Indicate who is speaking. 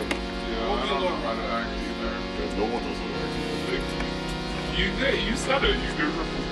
Speaker 1: Yeah, I don't know how to act either.
Speaker 2: No one knows how to act.
Speaker 1: You did. You said it. You did.